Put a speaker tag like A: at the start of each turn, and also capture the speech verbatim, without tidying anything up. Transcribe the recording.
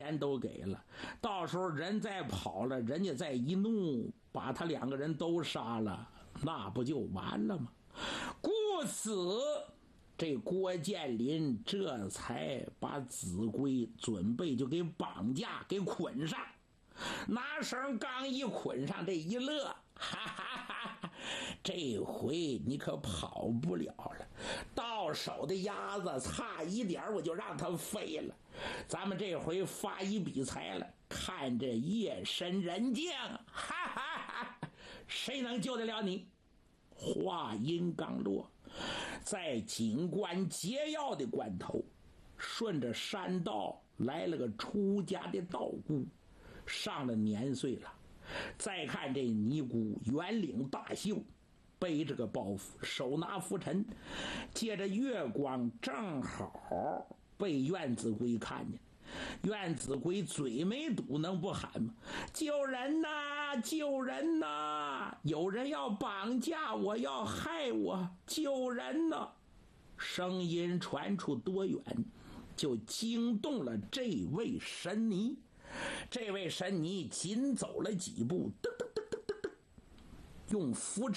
A: 钱都给了，到时候人再跑了，人家再一怒，把他两个人都杀了，那不就完了吗？故此这郭建林这才把子规准备就给绑架给捆上，拿绳刚一捆上，这一乐，哈哈哈哈，这回你可跑不了了，到手的鸭子差一点我就让它飞了，咱们这回发一笔财了，看这夜深人静，哈哈哈，谁能救得了你？话音刚落，在警官解药的关头，顺着山道来了个出家的道姑，上了年岁了。再看这尼姑圆领大袖，背着个包袱，手拿拂尘，借着月光正好被苑子规看见。苑子规嘴没堵，能不喊吗？救人呐！救人呐！有人要绑架我，要害我，救人呐！声音传出多远，就惊动了这位神尼。这位神尼紧走了几步，噔噔噔噔噔噔，用扶